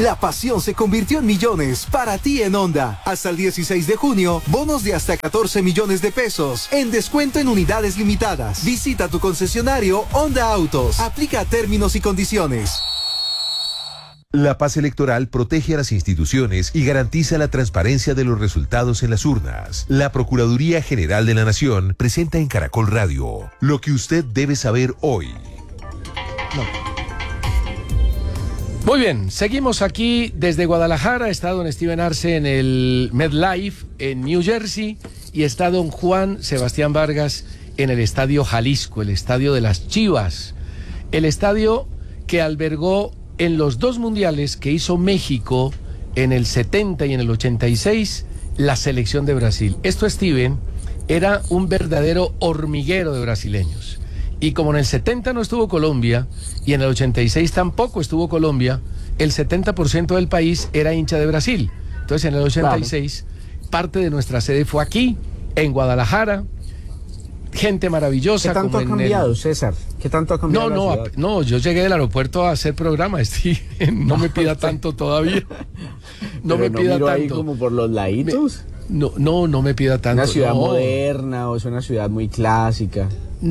La pasión se convirtió en millones para ti en Honda. Hasta el 16 de junio, bonos de hasta 14 millones de pesos en descuento en unidades limitadas. Visita tu concesionario Honda Autos. Aplica términos y condiciones. La paz electoral protege a las instituciones y garantiza la transparencia de los resultados en las urnas. La Procuraduría General de la Nación presenta en Caracol Radio lo que usted debe saber hoy. Muy bien, seguimos aquí desde Guadalajara. Está don Steven Arce en el MetLife en New Jersey y está don Juan Sebastián Vargas en el Estadio Jalisco, el Estadio de las Chivas, el estadio que albergó en los dos mundiales que hizo México en el 70 y en el 86 la selección de Brasil. Esto, Steven, era un verdadero hormiguero de brasileños. Y como en el 70 no estuvo Colombia y en el 86 tampoco estuvo Colombia, el 70% del país era hincha de Brasil. Entonces en el 86 parte de nuestra sede fue aquí, en Guadalajara. Gente maravillosa. ¿Qué tanto ha cambiado, César? ¿Qué tanto ha cambiado? No, yo llegué del aeropuerto a hacer programa, Steven. No me pida tanto todavía. No me pida tanto. Ahí como por los laditos. No me pida tanto. ¿Una ciudad moderna o es una ciudad muy clásica?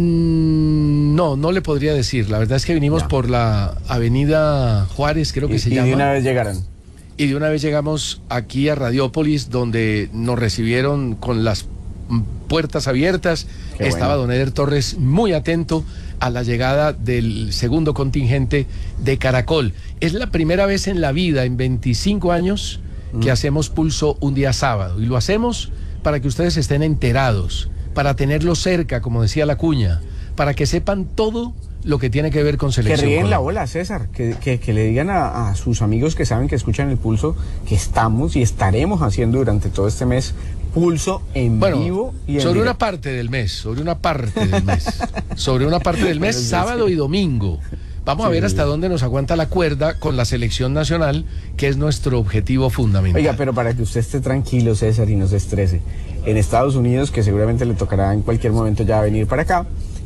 No le podría decir. La verdad es que vinimos por la avenida Juárez, creo que se llama. Y de una vez llegaron. Y de una vez llegamos aquí a Radiópolis, donde nos recibieron con las puertas abiertas. Estaba don Eder Torres muy atento a la llegada del segundo contingente de Caracol. Es la primera vez en la vida, en 25 años, que hacemos Pulso un día sábado. Y lo hacemos para que ustedes estén enterados, para tenerlo cerca, como decía la cuña, para que sepan todo lo que tiene que ver con selección. Que ríen la bola, César, que le digan a sus amigos que saben que escuchan el Pulso, que estamos y estaremos haciendo durante todo este mes Pulso en vivo y en sobre directo. una parte del mes, sobre una parte del mes, sábado y domingo. Vamos a ver hasta dónde nos aguanta la cuerda con la selección nacional, que es nuestro objetivo fundamental. Oiga, pero para que usted esté tranquilo, César, y no se estrese, en Estados Unidos, que seguramente le tocará en cualquier momento ya venir para acá,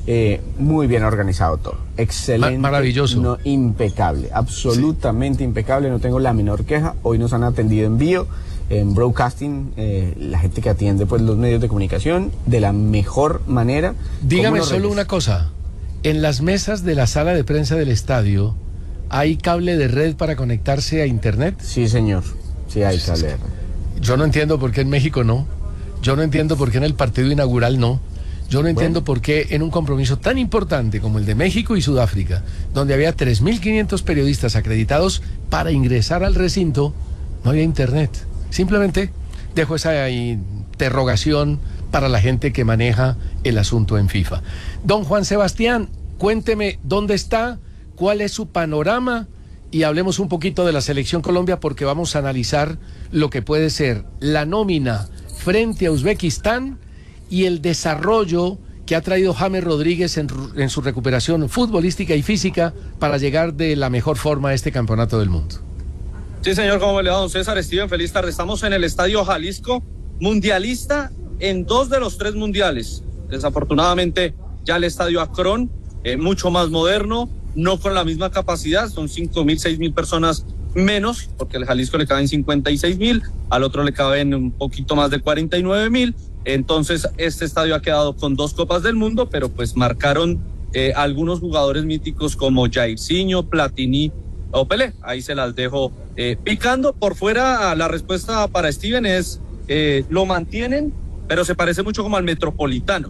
muy bien organizado todo, excelente, maravilloso, no, impecable, absolutamente impecable, no tengo la menor queja. Hoy nos han atendido en vivo, en broadcasting, la gente que atiende pues los medios de comunicación de la mejor manera. Dígame solo una cosa, en las mesas de la sala de prensa del estadio, ¿hay cable de red para conectarse a internet? Sí, señor, sí hay cable de red. Yo no entiendo por qué en México no, yo no entiendo por qué en el partido inaugural no. Yo no entiendo por qué en un compromiso tan importante como el de México y Sudáfrica, donde había 3.500 periodistas acreditados para ingresar al recinto, no había internet. Simplemente dejo esa interrogación para la gente que maneja el asunto en FIFA. Don Juan Sebastián, cuénteme dónde está, cuál es su panorama y hablemos un poquito de la Selección Colombia, porque vamos a analizar lo que puede ser la nómina frente a Uzbekistán y el desarrollo que ha traído James Rodríguez en su recuperación futbolística y física para llegar de la mejor forma a este campeonato del mundo. Sí, señor, ¿cómo le va, don César? Steven, feliz tarde. Estamos en el Estadio Jalisco, mundialista en 2 de los 3 mundiales. Desafortunadamente, ya el Estadio Akron, mucho más moderno, no con la misma capacidad, son 5.000, 6.000 personas menos, porque al Jalisco le caben 56.000, al otro le caben un poquito más de 49.000. Entonces, este estadio ha quedado con 2 Copas del Mundo, pero pues marcaron algunos jugadores míticos como Jairzinho, Platini o Pelé. Ahí se las dejo picando. Por fuera, la respuesta para Steven es, lo mantienen, pero se parece mucho como al Metropolitano.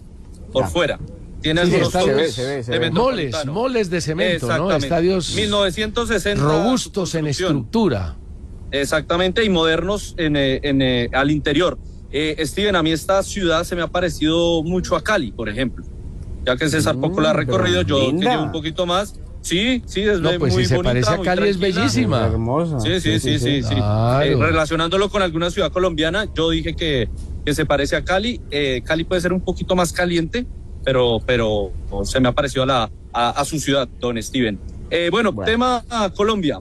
Por fuera. Tiene algunos toques de moles de cemento, ¿no? Estadios 1960 robustos en estructura. Exactamente, y modernos al interior. Steven, a mí esta ciudad se me ha parecido mucho a Cali, por ejemplo. Ya que César poco la ha recorrido, yo que llevo un poquito más. Sí, es no, pues muy si se bonita, parece a Cali, es bellísima. Hermosa. Sí. Claro. Relacionándolo con alguna ciudad colombiana, yo dije que se parece a Cali. Cali puede ser un poquito más caliente, pero se me ha parecido a su ciudad, don Steven. Bueno, tema Colombia.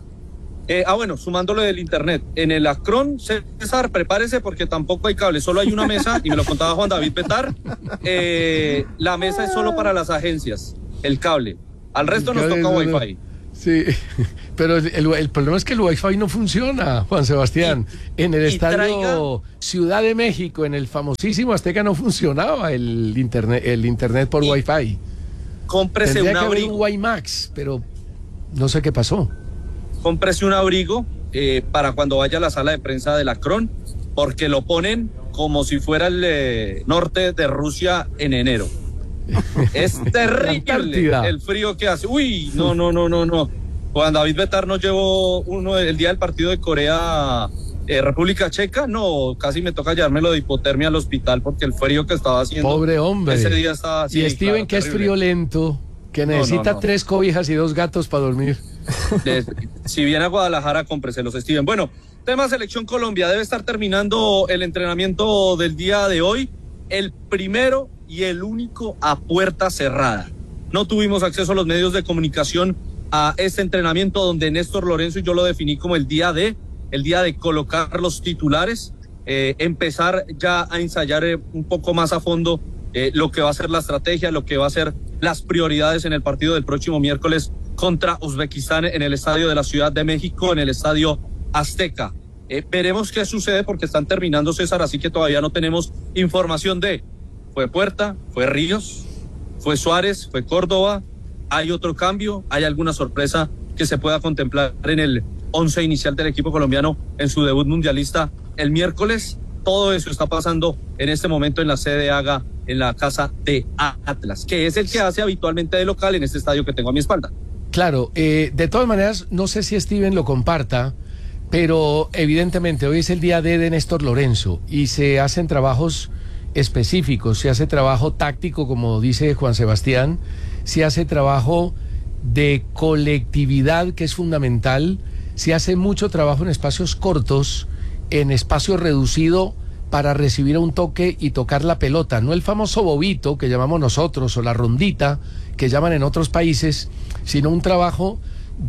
Sumándole del internet. En el Akron, César, prepárese porque tampoco hay cable, solo hay una mesa, y me lo contaba Juan David Petar. La mesa es solo para las agencias, el cable. Al resto nos toca Wi-Fi. Sí, pero el problema es que el Wi-Fi no funciona, Juan Sebastián. En el estadio Ciudad de México, en el famosísimo Azteca, no funcionaba el internet por Wi-Fi. Cómprese un abrigo. Un WiMAX, pero no sé qué pasó. Cómprese un abrigo para cuando vaya a la sala de prensa de la Cron, porque lo ponen como si fuera el norte de Rusia en enero. Es terrible el frío que hace. Uy, no. Juan David Betar nos llevó el día del partido de Corea, República Checa. No, casi me toca llevármelo de hipotermia al hospital porque el frío que estaba haciendo. Pobre hombre. Ese día estaba así. Y Steven, claro, que terrible. Es friolento, que necesita 3 cobijas y 2 gatos para dormir. Si viene a Guadalajara, cómpreselos, Steven. Bueno, tema Selección Colombia. Debe estar terminando el entrenamiento del día de hoy. El primero y el único a puerta cerrada. No tuvimos acceso a los medios de comunicación a este entrenamiento donde Néstor Lorenzo y yo lo definí como el día de colocar los titulares, empezar ya a ensayar un poco más a fondo lo que va a ser la estrategia, lo que va a ser las prioridades en el partido del próximo miércoles contra Uzbekistán en el estadio de la Ciudad de México, en el estadio Azteca. Veremos qué sucede porque están terminando, César, así que todavía no tenemos información de fue Puerta, fue Ríos, fue Suárez, fue Córdoba, hay otro cambio, hay alguna sorpresa que se pueda contemplar en el 11 inicial del equipo colombiano en su debut mundialista el miércoles. Todo eso está pasando en este momento en la sede AGA, en la casa de Atlas, que es el que hace habitualmente de local en este estadio que tengo a mi espalda. Claro, de todas maneras, no sé si Steven lo comparta, pero evidentemente hoy es el día de Néstor Lorenzo y se hacen trabajos específicos, se hace trabajo táctico, como dice Juan Sebastián, se hace trabajo de colectividad, que es fundamental, se hace mucho trabajo en espacios cortos, en espacio reducido para recibir un toque y tocar la pelota, no el famoso bobito que llamamos nosotros o la rondita que llaman en otros países, sino un trabajo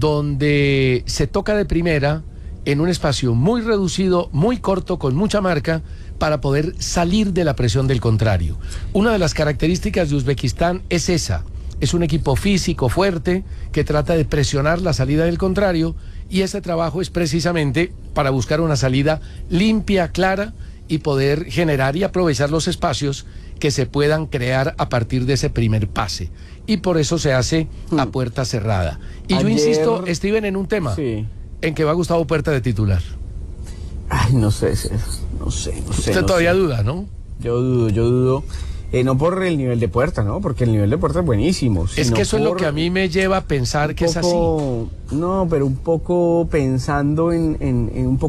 donde se toca de primera en un espacio muy reducido, muy corto, con mucha marca, para poder salir de la presión del contrario. Una de las características de Uzbekistán es esa. Es un equipo físico, fuerte, que trata de presionar la salida del contrario, y ese trabajo es precisamente para buscar una salida limpia, clara, y poder generar y aprovechar los espacios que se puedan crear a partir de ese primer pase. Y por eso se hace a puerta cerrada. Y yo insisto, Steven, en un tema, en que va Gustavo Puerta de titular. Ay, no sé. Usted todavía duda, ¿no? Yo dudo. No por el nivel de Puerta, ¿no? Porque el nivel de Puerta es buenísimo. Es que eso es lo que a mí me lleva a pensar que es así. No, pero un poco pensando en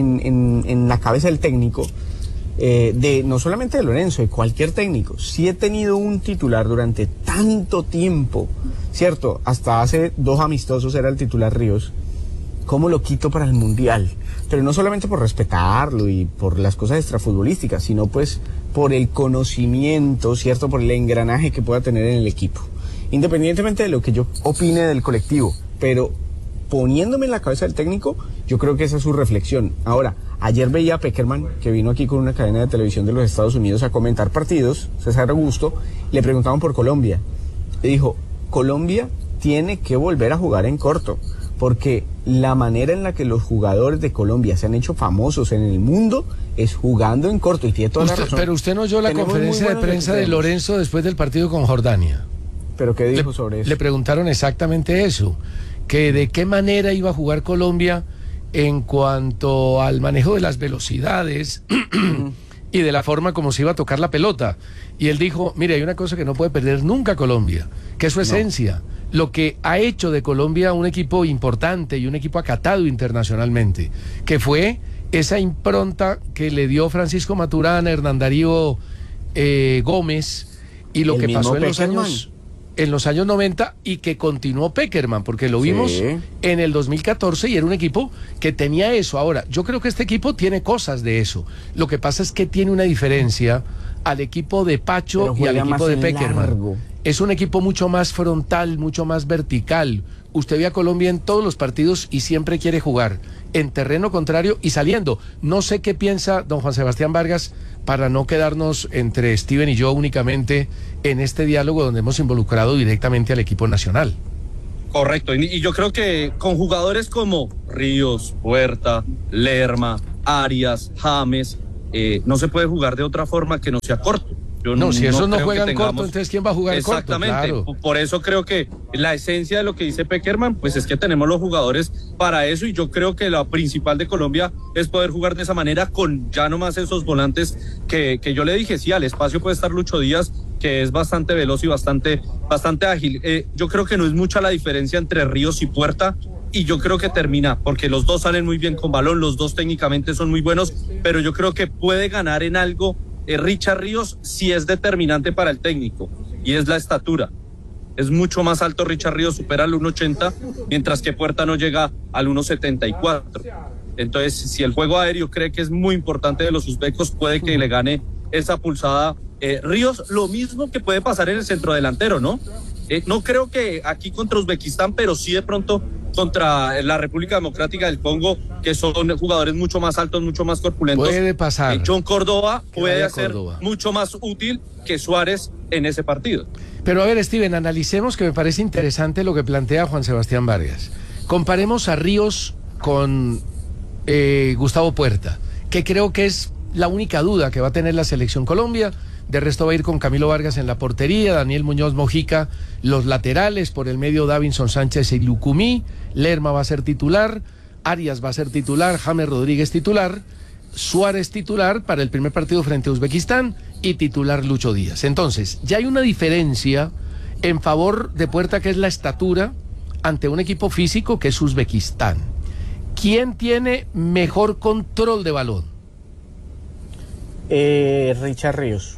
la cabeza del técnico, de no solamente de Lorenzo, de cualquier técnico. Si he tenido un titular durante tanto tiempo, ¿cierto? Hasta hace 2 amistosos era el titular Ríos. ¿Cómo lo quito para el Mundial? Pero no solamente por respetarlo y por las cosas extrafutbolísticas, sino pues por el conocimiento, ¿cierto? Por el engranaje que pueda tener en el equipo. Independientemente de lo que yo opine del colectivo, pero poniéndome en la cabeza del técnico, yo creo que esa es su reflexión. Ahora, ayer veía a Peckerman, que vino aquí con una cadena de televisión de los Estados Unidos a comentar partidos, César Augusto, le preguntaban por Colombia. Le dijo, Colombia tiene que volver a jugar en corto, porque la manera en la que los jugadores de Colombia se han hecho famosos en el mundo es jugando en corto, y tiene toda la razón. Pero usted no oyó la conferencia de prensa de Lorenzo después del partido con Jordania. ¿Pero qué dijo sobre eso? Le preguntaron exactamente eso, que de qué manera iba a jugar Colombia en cuanto al manejo de las velocidades y de la forma como se iba a tocar la pelota. Y él dijo, mire, hay una cosa que no puede perder nunca Colombia, que es su esencia, lo que ha hecho de Colombia un equipo importante y un equipo acatado internacionalmente, que fue esa impronta que le dio Francisco Maturana, Hernán Darío Gómez, y lo que pasó en los años 90 y que continuó Peckerman, porque lo vimos en el 2014 y era un equipo que tenía eso. Ahora, yo creo que este equipo tiene cosas de eso. Lo que pasa es que tiene una diferencia al equipo de Pacho y al equipo de Peckerman. Es un equipo mucho más frontal, mucho más vertical. Usted ve a Colombia en todos los partidos y siempre quiere jugar en terreno contrario y saliendo. No sé qué piensa don Juan Sebastián Vargas, para no quedarnos entre Steven y yo únicamente en este diálogo donde hemos involucrado directamente al equipo nacional. Correcto, y yo creo que con jugadores como Ríos, Puerta, Lerma, Arias, James, no se puede jugar de otra forma que no sea corto. Si esos no juegan corto, entonces ¿quién va a jugar corto? Exactamente, Claro. Por eso creo que la esencia de lo que dice Peckerman, pues es que tenemos los jugadores para eso, y yo creo que lo principal de Colombia es poder jugar de esa manera con ya nomás esos volantes que yo le dije. Sí, al espacio puede estar Lucho Díaz, que es bastante veloz y bastante ágil. Yo creo que no es mucha la diferencia entre Ríos y Puerta, y yo creo que termina, porque los dos salen muy bien con balón, los dos técnicamente son muy buenos, pero yo creo que puede ganar en algo Richard Ríos si es determinante para el técnico, y es la estatura. Es mucho más alto Richard Ríos, supera el 1.80, mientras que Puerta no llega al 1.74. Entonces, si el juego aéreo cree que es muy importante de los uzbecos, puede que le gane esa pulsada Ríos. Lo mismo que puede pasar en el centrodelantero, ¿no? No creo que aquí contra Uzbekistán, pero sí de pronto contra la República Democrática del Congo, que son jugadores mucho más altos, mucho más corpulentos. Puede pasar. John Córdoba puede ser mucho más útil que Suárez en ese partido. Pero a ver, Steven, analicemos, que me parece interesante lo que plantea Juan Sebastián Vargas. Comparemos a Ríos con Gustavo Puerta, que creo que es la única duda que va a tener la selección Colombia. De resto va a ir con Camilo Vargas en la portería, Daniel Muñoz Mojica, los laterales, por el medio Davinson Sánchez y Lucumí, Lerma va a ser titular, Arias va a ser titular, James Rodríguez titular, Suárez titular para el primer partido frente a Uzbekistán y titular Lucho Díaz. Entonces, ya hay una diferencia en favor de Puerta, que es la estatura, ante un equipo físico que es Uzbekistán. ¿Quién tiene mejor control de balón? Richard Ríos.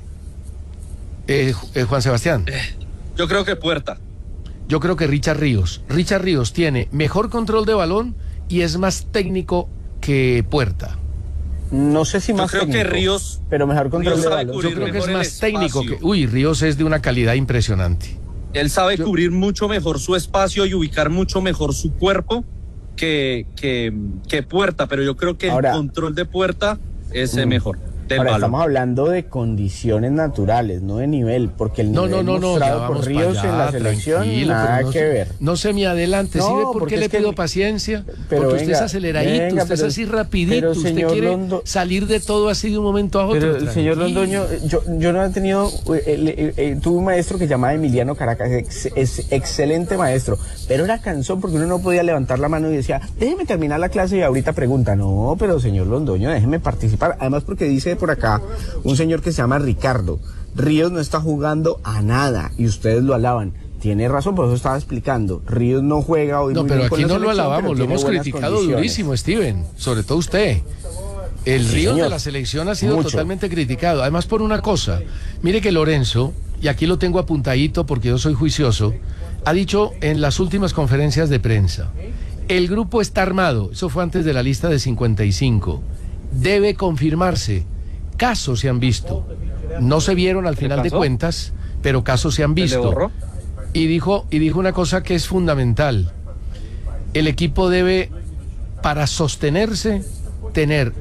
Juan Sebastián. Yo creo que Puerta. Yo creo que Richard Ríos. Richard Ríos tiene mejor control de balón y es más técnico que Puerta. No sé si más técnico. Yo creo que Ríos, pero mejor control de balón. Yo creo que es más técnico que... Ríos es de una calidad impresionante. Él sabe cubrir mucho mejor su espacio y ubicar mucho mejor su cuerpo que Puerta, pero yo creo que el control de Puerta es mejor. Ahora estamos hablando de condiciones naturales, no de nivel, porque el nivel mostrado por Ríos en la selección, nada que ver. No se me adelante, ¿sí ve por qué le pido paciencia? Porque usted es aceleradito, usted es así rapidito, usted quiere salir de todo así de un momento a otro. Pero, señor Londoño, yo no he tenido, tuve un maestro que se llamaba Emiliano Caracas, es excelente maestro, pero era cansón porque uno no podía levantar la mano y decía, déjeme terminar la clase y ahorita pregunta. No, pero señor Londoño, déjeme participar, además porque dice por acá un señor que se llama Ricardo, Ríos no está jugando a nada y ustedes lo alaban. Tiene razón, por eso estaba explicando. Ríos no juega hoy. No, pero aquí no lo alabamos, lo hemos criticado durísimo, Steven, sobre todo usted. El Ríos de la selección ha sido totalmente criticado, además por una cosa. Mire que Lorenzo, y aquí lo tengo apuntadito porque yo soy juicioso, ha dicho en las últimas conferencias de prensa, el grupo está armado, eso fue antes de la lista de 55, debe confirmarse. Casos se han visto, no se vieron al final de cuentas, pero casos se han visto. Y dijo una cosa que es fundamental: el equipo debe, para sostenerse, tener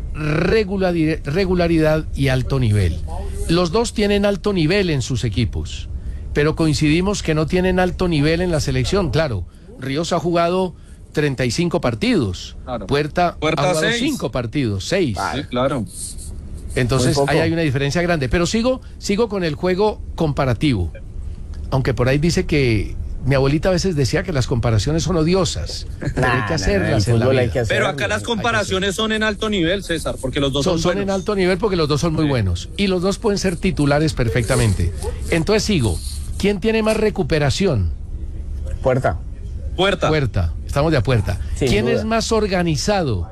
regularidad y alto nivel. Los dos tienen alto nivel en sus equipos, pero coincidimos que no tienen alto nivel en la selección. Claro, Ríos ha jugado 35 partidos, claro. Puerta ha jugado 5 partidos, 6. Sí, claro. Entonces ahí hay una diferencia grande, pero sigo con el juego comparativo, aunque por ahí dice que mi abuelita a veces decía que las comparaciones son odiosas, pero hay que hacerlas en la vida. Pero acá las comparaciones son en alto nivel, César, porque los dos son en alto nivel porque los dos son muy buenos y los dos pueden ser titulares perfectamente. Entonces sigo, ¿quién tiene más recuperación? Puerta. Estamos de a Puerta. ¿Quién es más organizado?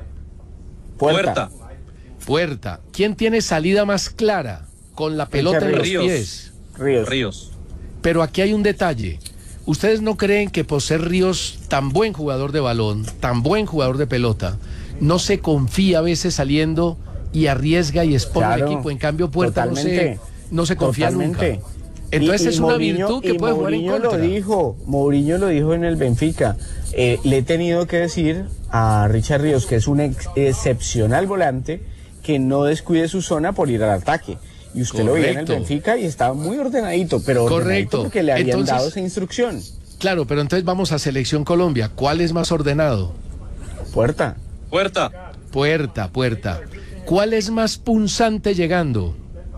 Puerta. ¿Quién tiene salida más clara con la pelota en los pies? Ríos. Pero aquí hay un detalle. ¿Ustedes no creen que por ser Ríos tan buen jugador de balón, tan buen jugador de pelota, no se confía a veces saliendo y arriesga y expone al equipo? En cambio, Puerta no se confía nunca. Entonces es una virtud que puede jugar en contra. Mourinho lo dijo en el Benfica. Le he tenido que decir a Richard Ríos que es un excepcional volante, que no descuide su zona por ir al ataque. Y usted lo veía en el Benfica y estaba muy ordenadito, pero ordenadito porque le habían dado esa instrucción. Claro, pero entonces vamos a Selección Colombia. ¿Cuál es más ordenado? Puerta. Puerta. ¿Cuál es más punzante llegando?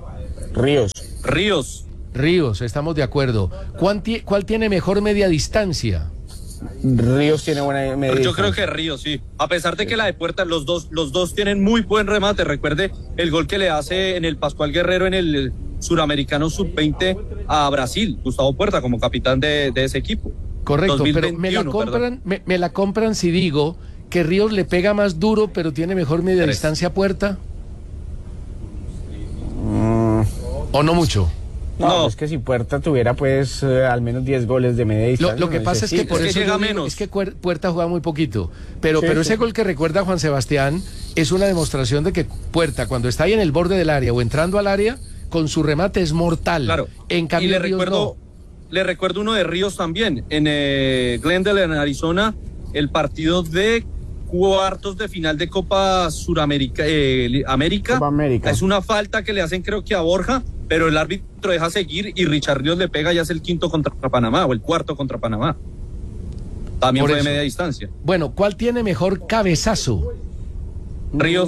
Ríos, estamos de acuerdo. ¿Cuál tiene mejor media distancia? Ríos tiene buena media Yo distancia. creo que Ríos, sí. A pesar de que la de Puerta, los dos tienen muy buen remate. Recuerde el gol que le hace en el Pascual Guerrero en el Suramericano Sub-20 a Brasil, Gustavo Puerta, como capitán de ese equipo. Correcto, 2021, pero me la compran si digo que Ríos le pega más duro, pero tiene mejor media distancia a Puerta. ¿O no mucho? No, es que si Puerta tuviera pues al menos 10 goles de media distancia. Lo que pasa es que por eso llega yo digo, menos. es que Puerta juega muy poquito, pero Sí, ese sí. gol que recuerda a Juan Sebastián es una demostración de que Puerta, cuando está ahí en el borde del área o entrando al área, con su remate es mortal. Claro. En cambio, y Ríos le recuerdo uno de Ríos también, en Glendale, en Arizona, el partido de cuartos de final de Copa Suramérica, Copa América. Es una falta que le hacen creo que a Borja, pero el árbitro deja seguir y Richard Ríos le pega y hace el quinto contra Panamá, o el cuarto contra Panamá. También Por fue de eso. media distancia. Bueno, ¿cuál tiene mejor cabezazo? Ríos.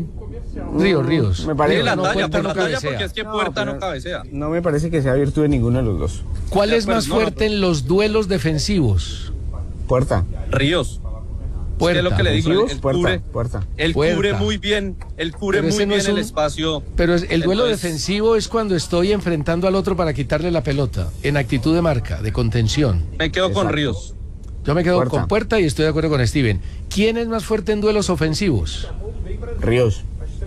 Ríos. Me parece. Sí, la no, talla, Puerta por no la talla, cabecea. porque es que No, Puerta pero- no cabecea. No me parece que sea virtud de ninguno de los dos. ¿Cuál De es más acuerdo, no, fuerte en los duelos defensivos? Puerta. Ríos. Puerta. Es lo que le digo, Ofensivos, él Puerta, cubre, Puerta. él Puerta. cubre muy bien, Pero ese no es el un- espacio. Pero el duelo Entonces, defensivo es cuando estoy enfrentando al otro para quitarle la pelota, en actitud de marca, de contención. Me quedo con Exacto. Ríos. Yo me quedo Puerta. con Puerta y estoy de acuerdo con Steven. ¿Quién es más fuerte en duelos ofensivos? Ríos.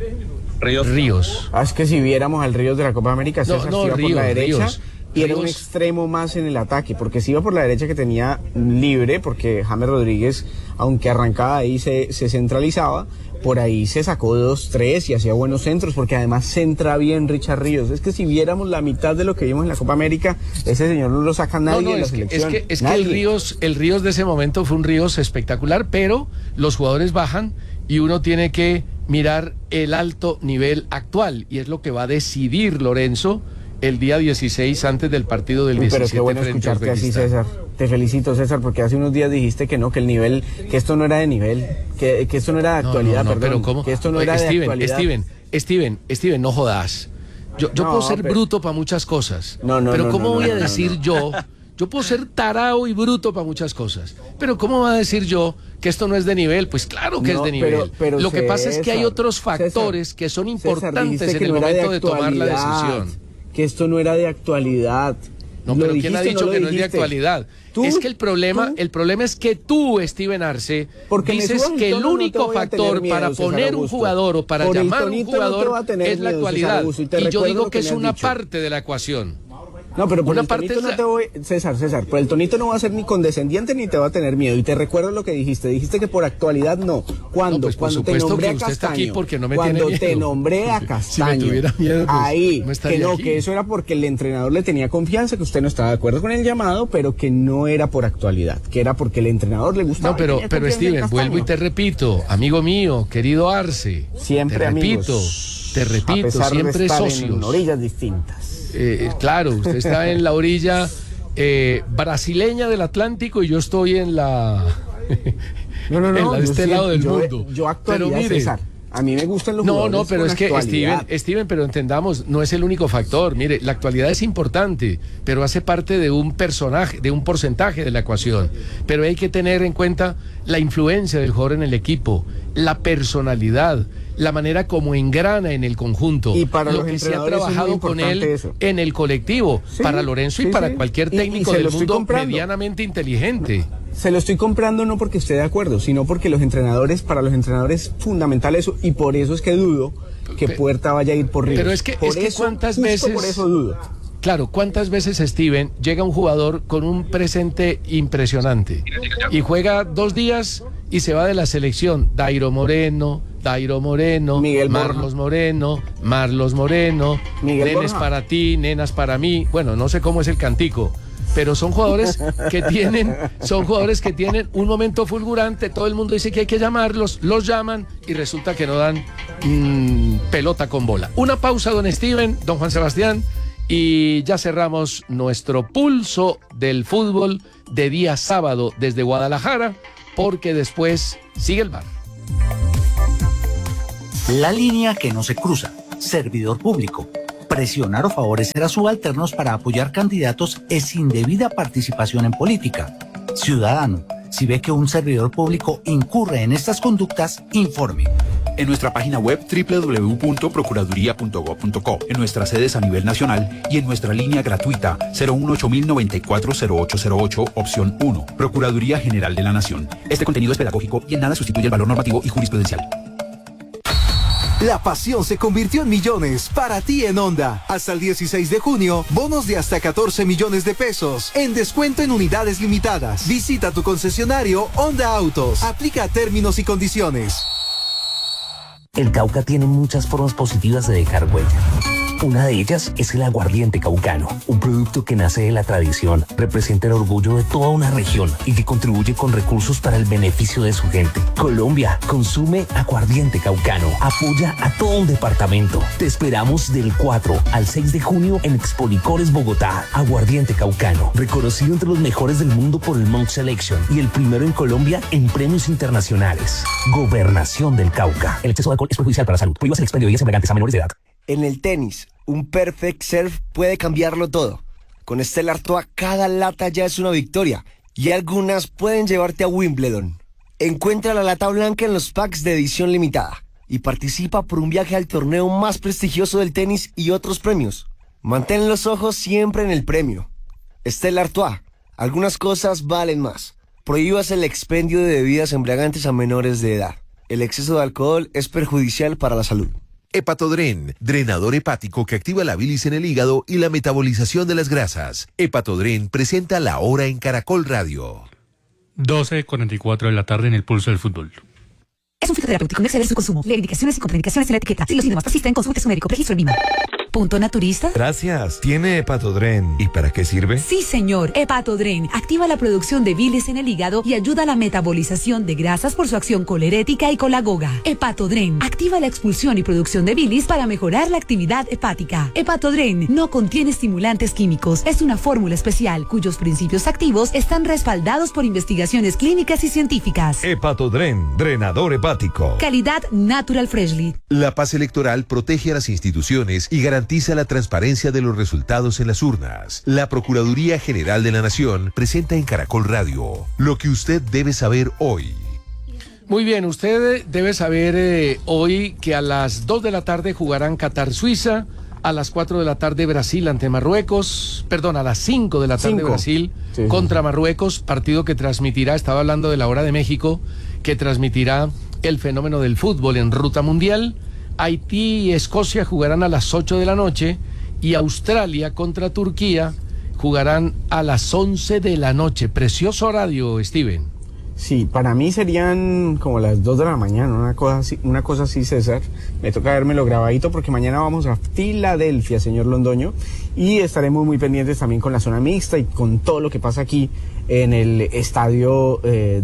Ríos. Es que si viéramos al Ríos de la Copa América, No, César no, se iba por la Ríos, derecha Ríos. y era un Ríos. extremo más en el ataque, porque si iba por la derecha que tenía libre, porque James Rodríguez, aunque arrancaba ahí, se centralizaba, por ahí se sacó 2-3 y hacía buenos centros, porque además centra bien Richard Ríos. Es que si viéramos la mitad de lo que vimos en la Copa América, ese señor no lo saca nadie de la es que selección. el Nadie. Ríos de ese momento fue un Ríos espectacular, pero los jugadores bajan y uno tiene que mirar el alto nivel actual, y es lo que va a decidir Lorenzo el día 16 antes del partido del Uy, 17 pero qué bueno frente a escucharte así, Uzbekistán. César. Te felicito, César, porque hace unos días dijiste que no, que el nivel, que esto no era de nivel, que esto no era de actualidad, perdón, pero ¿cómo? que esto no Oye, era de actualidad. Steven, no jodas. Yo No, puedo ser pero- bruto para muchas cosas, No, pero ¿cómo no, voy a no, decir no. yo puedo ser tarao y bruto para muchas cosas, pero ¿cómo va a decir yo que esto no es de nivel? Pues claro que No, es de nivel. pero Lo que pasa es que hay César, otros factores César, que son César, importantes dijiste en que el no era momento de tomar la actualidad, decisión. Que esto no era de actualidad. No, ¿Lo pero ¿quién ha dijiste o dicho lo que no es de dijiste? actualidad? ¿Tú? Es que el problema ¿Tú? es que tú, Steven Arce, Porque me dices subas el que el tono, no te único voy a tener factor miedo, para César poner un Augusto. jugador o para Por el llamar a un tonito no te voy a jugador tener es la miedo, César actualidad. Augusto, y te Y yo recuerdo digo lo que que es me has una dicho. parte de la ecuación. No, pero por Una el parte tonito es no la- te voy, César, por el tonito no va a ser ni condescendiente ni te va a tener miedo. Y te recuerdo lo que dijiste que por actualidad no. Cuando, No, pues, por cuando te supuesto nombré que a usted está aquí Castaño, porque no me cuando tiene te miedo. nombré a Si me Castaño, tuviera miedo, pues, ahí, no estaría que no, aquí. que eso era porque el entrenador le tenía confianza, que usted no estaba de acuerdo con el llamado, pero que no era por actualidad, que era porque el entrenador le gustaba. No, pero tenía confianza en Steven, Castaño. vuelvo y te repito, amigo mío, querido Arce. Siempre te amigos, te a repito, pesar de siempre estar socios. en orillas distintas. Claro, usted está en la orilla brasileña del Atlántico y yo estoy en la No, en la de yo este siempre- lado del yo- mundo. Yo actualidad, Pero mire, César. A mí me gustan los no, jugadores pero con es que actualidad. Steven, pero entendamos, no es el único factor. Mire, la actualidad es importante, pero hace parte de un personaje, de un porcentaje de la ecuación. Pero hay que tener en cuenta la influencia del jugador en el equipo, la personalidad, la manera como engrana en el conjunto, Y para lo los que se ha entrenadores es muy trabajado con él importante eso. en el colectivo, Sí, para Lorenzo y sí, para sí. cualquier Y técnico se del lo estoy mundo comprando. medianamente inteligente. Se lo estoy comprando no porque esté de acuerdo, sino porque para los entrenadores es fundamental eso, y por eso es que dudo que Puerta vaya a ir por Ríos. Pero es que cuántas justo veces- por eso dudo. Claro, ¿cuántas veces, Steven, llega un jugador con un presente impresionante y juega 2 días y se va de la selección? Dairo Moreno, Miguel Marlos Moreno, Miguel nenes Borja. para ti, nenas para mí. Bueno, no sé cómo es el cantico, pero son jugadores que tienen un momento fulgurante. Todo el mundo dice que hay que llamarlos, los llaman y resulta que no dan pelota con bola. Una pausa, don Steven, don Juan Sebastián. Y ya cerramos nuestro pulso del fútbol de día sábado desde Guadalajara, porque después sigue el bar. La línea que no se cruza. Servidor público. Presionar o favorecer a subalternos para apoyar candidatos es indebida participación en política. Ciudadano, si ve que un servidor público incurre en estas conductas, informe. En nuestra página web www.procuraduría.gov.co, en nuestras sedes a nivel nacional y en nuestra línea gratuita 018-094-0808, opción 1. Procuraduría General de la Nación. Este contenido es pedagógico y en nada sustituye el valor normativo y jurisprudencial. La pasión se convirtió en millones para ti en Honda. Hasta el 16 de junio, bonos de hasta 14 millones de pesos en descuento en unidades limitadas. Visita tu concesionario Honda Autos. Aplica términos y condiciones. El Cauca tiene muchas formas positivas de dejar huella. Una de ellas es el aguardiente caucano, un producto que nace de la tradición, representa el orgullo de toda una región y que contribuye con recursos para el beneficio de su gente. Colombia, consume aguardiente caucano, apoya a todo un departamento. Te esperamos del 4 al 6 de junio en Expolicores Bogotá. Aguardiente caucano, reconocido entre los mejores del mundo por el Monk Selection y el primero en Colombia en premios internacionales. Gobernación del Cauca. El exceso de alcohol es perjudicial para la salud. Prohíbas el expendio de bebidas embriagantes a menores de edad. En el tenis, un perfect serve puede cambiarlo todo. Con Stella Artois cada lata ya es una victoria y algunas pueden llevarte a Wimbledon. Encuentra la lata blanca en los packs de edición limitada y participa por un viaje al torneo más prestigioso del tenis y otros premios. Mantén los ojos siempre en el premio. Stella Artois, algunas cosas valen más. Prohíbas el expendio de bebidas embriagantes a menores de edad. El exceso de alcohol es perjudicial para la salud. Hepatodren, drenador hepático que activa la bilis en el hígado y la metabolización de las grasas. Hepatodren presenta La Hora en Caracol Radio. 12:44 de la tarde en el Pulso del Fútbol. Es un fitoterapéutico, no exceder su consumo. Lee indicaciones y contraindicaciones en la etiqueta. Si los síntomas persisten, consulte a su médico. Registro en Lima. ¿Punto naturista? Gracias. ¿Tiene Hepatodren? ¿Y para qué sirve? Sí, señor. Hepatodren activa la producción de bilis en el hígado y ayuda a la metabolización de grasas por su acción colerética y colagoga. Hepatodren activa la expulsión y producción de bilis para mejorar la actividad hepática. Hepatodren no contiene estimulantes químicos. Es una fórmula especial cuyos principios activos están respaldados por investigaciones clínicas y científicas. Hepatodren, drenador hepático. Calidad Natural Freshly. La paz electoral protege a las instituciones y garantiza la transparencia de los resultados en las urnas. La Procuraduría General de la Nación presenta en Caracol Radio lo que usted debe saber hoy. Muy bien, usted debe saber hoy que a las 2 de la tarde jugarán Qatar-Suiza, a las 4 de la tarde Brasil ante Marruecos, perdón, a las 5 de la tarde Brasil contra Marruecos, partido que transmitirá, estaba hablando de la Hora de México, que transmitirá el fenómeno del fútbol en ruta mundial. Haití y Escocia jugarán a las 8 de la noche y Australia contra Turquía jugarán a las 11 de la noche. Precioso horario, Steven. Sí, para mí serían como las 2 de la mañana, una cosa así, César. Me toca vérmelo grabadito porque mañana vamos a Filadelfia, señor Londoño, y estaremos muy pendientes también con la zona mixta y con todo lo que pasa aquí en el estadio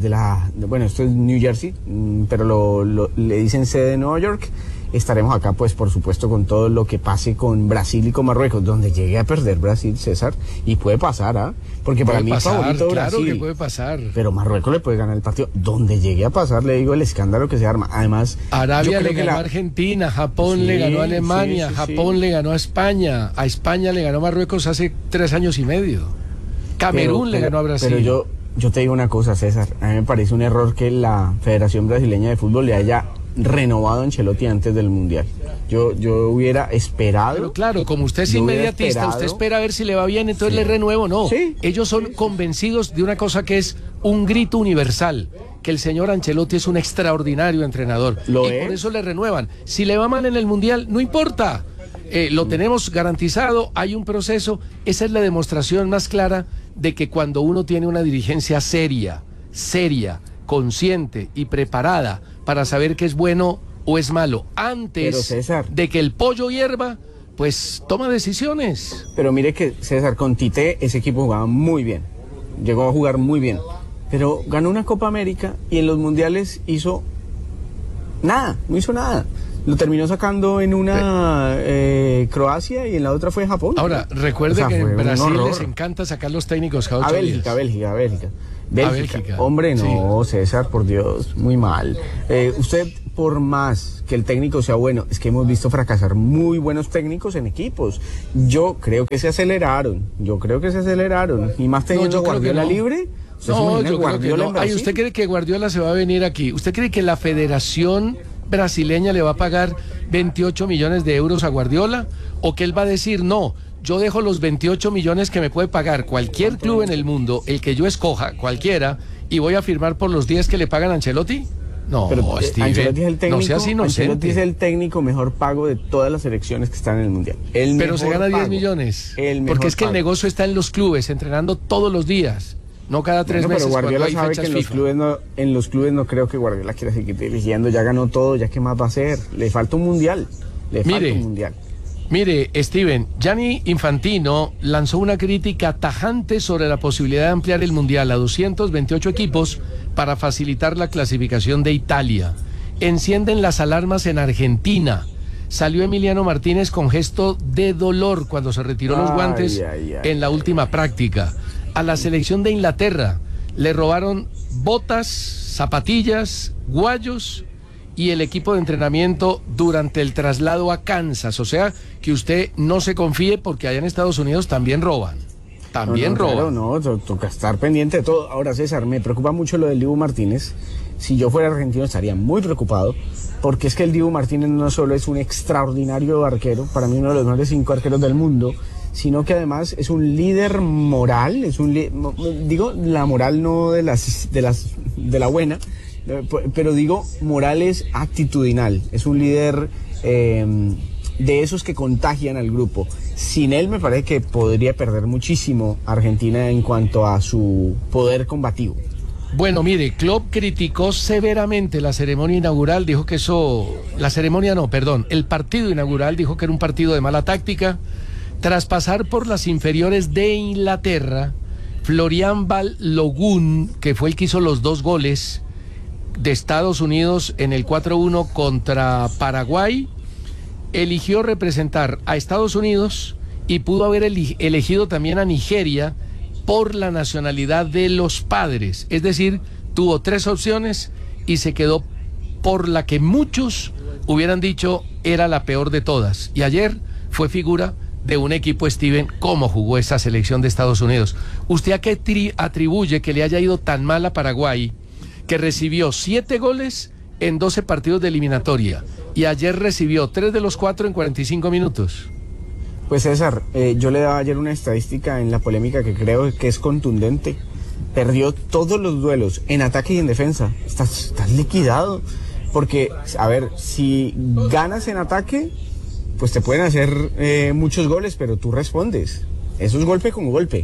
bueno, esto es New Jersey, pero le dicen sede de Nueva York. Estaremos acá, pues, por supuesto, con todo lo que pase con Brasil y con Marruecos, donde llegue a perder Brasil, César, y puede pasar, ¿ah? Porque para mí es favorito Brasil. Claro que puede pasar. Pero Marruecos le puede ganar el partido. Donde llegue a pasar, le digo, el escándalo que se arma. Además, Arabia le ganó a Argentina, Japón le ganó a Alemania, Japón le ganó a España le ganó a Marruecos hace 3 años y medio. Camerún le ganó a Brasil. Pero yo te digo una cosa, César, a mí me parece un error que la Federación Brasileña de Fútbol le haya renovado a Ancelotti antes del Mundial. Yo hubiera esperado. Pero claro, como usted es inmediatista, usted espera a ver si le va bien, entonces le renuevo. No, ellos son convencidos de una cosa que es un grito universal, que el señor Ancelotti es un extraordinario entrenador. Por eso le renuevan. Si le va mal en el Mundial, no importa. Lo tenemos garantizado, hay un proceso. Esa es la demostración más clara de que cuando uno tiene una dirigencia seria, consciente y preparada para saber qué es bueno o es malo antes de que el pollo hierva, pues toma decisiones. Pero mire que, César, con Tite ese equipo jugaba muy bien, llegó a jugar muy bien, pero ganó una Copa América y en los mundiales hizo nada, no hizo nada. Lo terminó sacando en una Croacia y en la otra fue Japón. Ahora, recuerde que en Brasil les encanta sacar los técnicos cada 8 días. A Bélgica. Hombre, no, sí. César, por Dios, muy mal. Usted, por más que el técnico sea bueno, es que hemos visto fracasar muy buenos técnicos en equipos. Yo creo que se aceleraron. Y más teniendo Guardiola libre. No, yo creo que no. Ay, ¿usted cree que Guardiola se va a venir aquí? ¿Usted cree que la Federación Brasileña le va a pagar 28 millones de euros a Guardiola? ¿O que él va a decir, no, yo dejo los 28 millones que me puede pagar cualquier club en el mundo, el que yo escoja, cualquiera, y voy a firmar por los 10 que le pagan a Ancelotti? No, pero Ancelotti es el técnico, no seas inocente. Ancelotti es el técnico mejor pago de todas las selecciones que están en el Mundial. Pero se gana 10 millones. Porque es que el negocio está en los clubes, entrenando todos los días. No cada 3 meses. Pero Guardiola sabe que en los clubes no creo que Guardiola quiera seguir dirigiendo. Ya ganó todo, ya qué más va a hacer. Le falta un mundial. Mire, Steven, Gianni Infantino lanzó una crítica tajante sobre la posibilidad de ampliar el mundial a 228 equipos para facilitar la clasificación de Italia. Encienden las alarmas en Argentina. Salió Emiliano Martínez con gesto de dolor cuando se retiró los guantes en la última práctica. A la selección de Inglaterra le robaron botas, zapatillas, guayos y el equipo de entrenamiento durante el traslado a Kansas. O sea, que usted no se confíe porque allá en Estados Unidos también roban. Claro, toca estar pendiente de todo. Ahora, César, me preocupa mucho lo del Dibu Martínez. Si yo fuera argentino estaría muy preocupado, porque es que el Dibu Martínez no solo es un extraordinario arquero, para mí uno de los mejores 5 arqueros del mundo, sino que además es un líder moral, digo la moral no de la buena, pero digo moral es actitudinal, es un líder de esos que contagian al grupo. Sin él me parece que podría perder muchísimo Argentina en cuanto a su poder combativo. Bueno, mire, Klopp criticó severamente la ceremonia inaugural, dijo que el partido inaugural, dijo que era un partido de mala táctica. Tras pasar por las inferiores de Inglaterra, Florian Balogun, que fue el que hizo los 2 goles de Estados Unidos en el 4-1 contra Paraguay, eligió representar a Estados Unidos y pudo haber elegido también a Nigeria por la nacionalidad de los padres. Es decir, tuvo 3 opciones y se quedó por la que muchos hubieran dicho era la peor de todas. Y ayer fue figura de un equipo, Steven, cómo jugó esa selección de Estados Unidos. ¿Usted a qué atribuye que le haya ido tan mal a Paraguay, que recibió 7 goles en 12 partidos de eliminatoria y ayer recibió 3 de los 4 en 45 minutos? Pues César, yo le daba ayer una estadística en la polémica que creo que es contundente. Perdió todos los duelos en ataque y en defensa. Estás liquidado. Porque, a ver, si ganas en ataque, pues te pueden hacer muchos goles, pero tú respondes. Eso es golpe como golpe.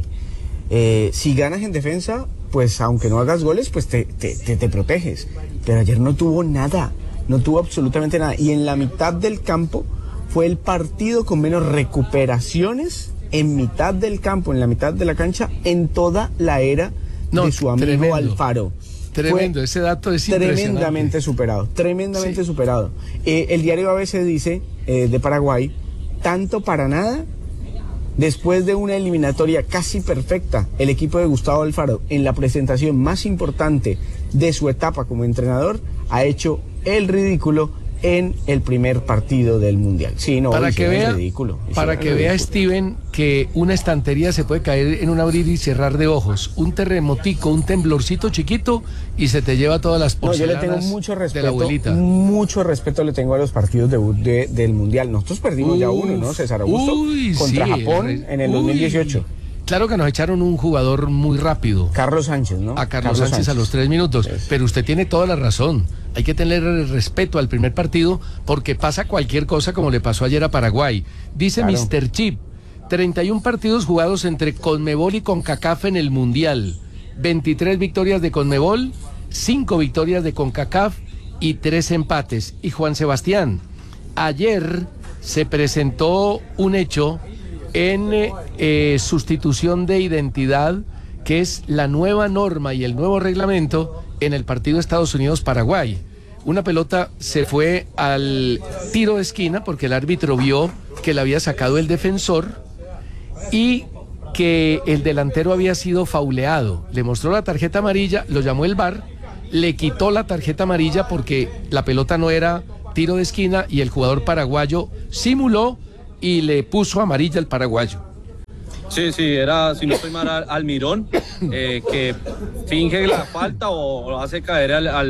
Si ganas en defensa, pues aunque no hagas goles, pues te proteges. Pero ayer no tuvo nada, no tuvo absolutamente nada. Y en la mitad del campo fue el partido con menos recuperaciones en mitad del campo, en la mitad de la cancha, en toda la era de su amigo Alfaro. Tremendo, ese dato es impresionante. Tremendamente superado. El diario ABC dice, de Paraguay, tanto para nada, después de una eliminatoria casi perfecta, el equipo de Gustavo Alfaro, en la presentación más importante de su etapa como entrenador, ha hecho el ridículo en el primer partido del Mundial. Sí, no, para que vea, ridículo. Para que vea, Steven, que una estantería se puede caer en un abrir y cerrar de ojos. Un terremotico, un temblorcito chiquito y se te lleva todas las porcelanas. Yo le tengo mucho respeto, de la abuelita. Mucho respeto le tengo a los partidos del Mundial. Nosotros perdimos ya uno, ¿no, César Augusto? Contra Japón en el 2018. Claro que nos echaron un jugador muy rápido. Carlos Sánchez, ¿no? A Carlos Sánchez a los 3 minutos. Pero usted tiene toda la razón. Hay que tener respeto al primer partido porque pasa cualquier cosa como le pasó ayer a Paraguay. Dice Mr. Chip, 31 partidos jugados entre Conmebol y CONCACAF en el Mundial. 23 victorias de Conmebol, 5 victorias de CONCACAF y 3 empates. Y Juan Sebastián, ayer se presentó un hecho en sustitución de identidad, que es la nueva norma y el nuevo reglamento en el partido Estados Unidos-Paraguay. una pelota se fue al tiro de esquina porque el árbitro vio que la había sacado el defensor y que el delantero había sido fauleado. Le mostró la tarjeta amarilla, lo llamó el VAR, le quitó la tarjeta amarilla porque la pelota no era tiro de esquina y el jugador paraguayo simuló y le puso amarilla al paraguayo. Sí, era, si no estoy mal, Almirón, que finge la falta o hace caer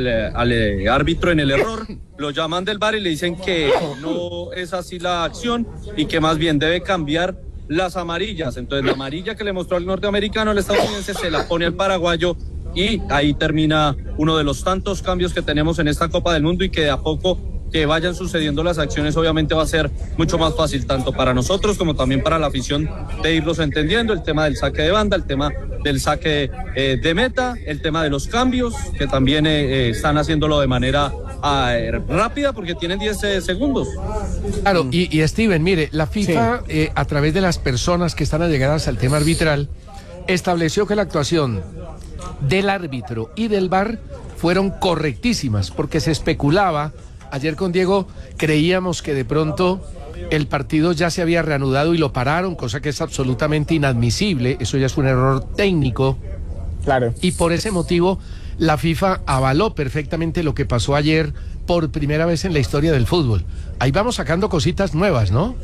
al árbitro en el error. Lo llaman del VAR y le dicen que no es así la acción y que más bien debe cambiar las amarillas. Entonces la amarilla que le mostró al norteamericano, al estadounidense, se la pone al paraguayo y ahí termina uno de los tantos cambios que tenemos en esta Copa del Mundo y que de a poco que vayan sucediendo las acciones obviamente va a ser mucho más fácil tanto para nosotros como también para la afición de irlos entendiendo, el tema del saque de banda, el tema del saque de meta, el tema de los cambios que también están haciéndolo de manera rápida porque tienen 10 segundos. Claro, y Steven, mire, la FIFA a través de las personas que están allegadas al tema arbitral estableció que la actuación del árbitro y del VAR fueron correctísimas porque se especulaba. Ayer con Diego creíamos que de pronto el partido ya se había reanudado y lo pararon, cosa que es absolutamente inadmisible, eso ya es un error técnico. Claro. Y por ese motivo la FIFA avaló perfectamente lo que pasó ayer por primera vez en la historia del fútbol. Ahí vamos sacando cositas nuevas, ¿no?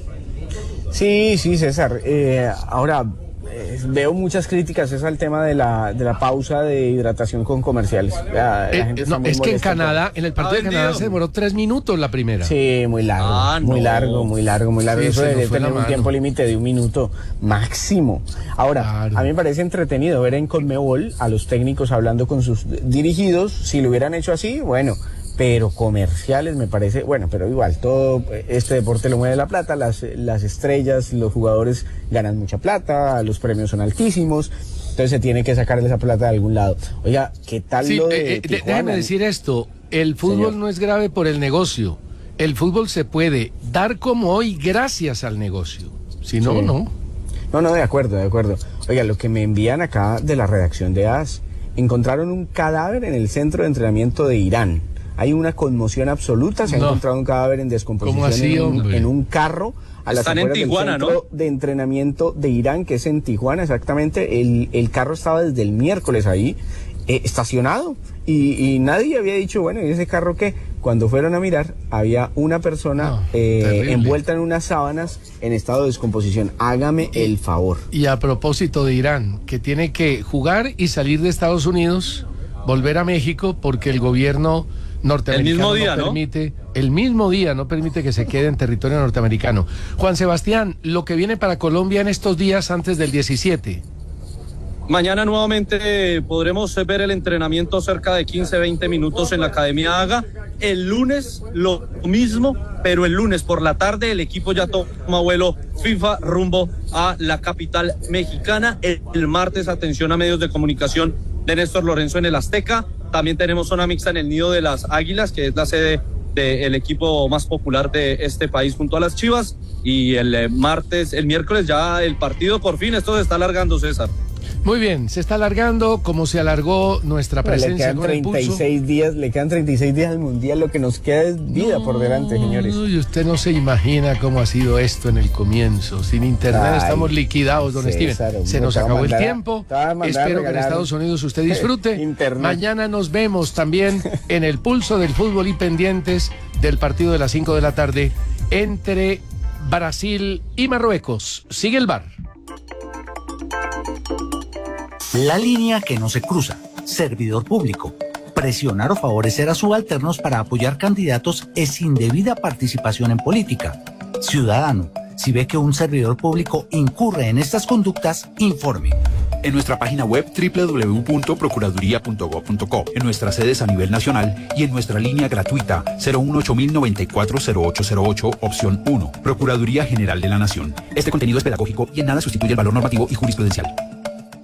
Sí, César. Ahora veo muchas críticas al tema de la pausa de hidratación con comerciales. La gente está muy es que en molesta Canadá, en el partido de Canadá se demoró 3 minutos la primera. Sí, muy largo, muy largo. Sí, eso debe fue tener un tiempo límite de 1 minuto máximo. Ahora, claro. A mí me parece entretenido ver en Conmebol a los técnicos hablando con sus dirigidos. Si lo hubieran hecho así, bueno, pero comerciales me parece, bueno, pero igual, todo este deporte lo mueve la plata, las estrellas, los jugadores ganan mucha plata, los premios son altísimos, entonces se tiene que sacarle esa plata de algún lado. Oiga, ¿qué tal lo de Tijuana? Déjeme decir esto, el fútbol no es grave por el negocio, el fútbol se puede dar como hoy gracias al negocio, si no, sí. no. No, de acuerdo. Oiga, lo que me envían acá de la redacción de AS, encontraron un cadáver en el centro de entrenamiento de Irán. Hay una conmoción absoluta, se ha encontrado un cadáver en descomposición en un carro a las afueras del centro de entrenamiento de Irán, que es en Tijuana exactamente. El carro estaba desde el miércoles ahí, estacionado, y nadie había dicho, bueno, ¿y ese carro qué? Cuando fueron a mirar, había una persona envuelta en unas sábanas en estado de descomposición. Hágame el favor. Y a propósito de Irán, que tiene que jugar y salir de Estados Unidos, volver a México, porque el gobierno norteamericano el mismo día no permite que se quede en territorio norteamericano. Juan Sebastián, lo que viene para Colombia en estos días antes del 17. Mañana nuevamente podremos ver el entrenamiento cerca de 15-20 minutos en la Academia Haga. El lunes lo mismo, pero el lunes por la tarde el equipo ya toma vuelo FIFA rumbo a la capital mexicana. El martes, atención a medios de comunicación de Néstor Lorenzo en el Azteca. También tenemos zona mixta en el Nido de las Águilas, que es la sede del equipo más popular de este país junto a las Chivas. Y el miércoles ya el partido por fin. Esto se está alargando, César. Muy bien, se está alargando como se alargó nuestra presencia con el pulso. Le quedan 36 días al Mundial, lo que nos queda es vida por delante, señores. Y usted no se imagina cómo ha sido esto en el comienzo. Sin internet estamos liquidados, don Steven. Se nos acabó el tiempo. Espero que en Estados Unidos usted disfrute. Mañana nos vemos también en el pulso del fútbol y pendientes del partido de las 5 de la tarde entre Brasil y Marruecos. Sigue el VAR. La línea que no se cruza. Servidor público. Presionar o favorecer a subalternos para apoyar candidatos es indebida participación en política. Ciudadano, si ve que un servidor público incurre en estas conductas, informe. En nuestra página web www.procuraduría.gov.co, en nuestras sedes a nivel nacional y en nuestra línea gratuita 018-094-0808, opción 1. Procuraduría General de la Nación. Este contenido es pedagógico y en nada sustituye el valor normativo y jurisprudencial.